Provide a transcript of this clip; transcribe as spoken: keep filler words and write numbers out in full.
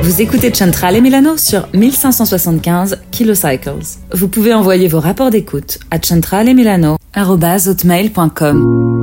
Vous écoutez Centrale Milano sur mille cinq cent soixante-quinze kilocycles. Vous pouvez envoyer vos rapports d'écoute à centralemilano arobase hotmail point com.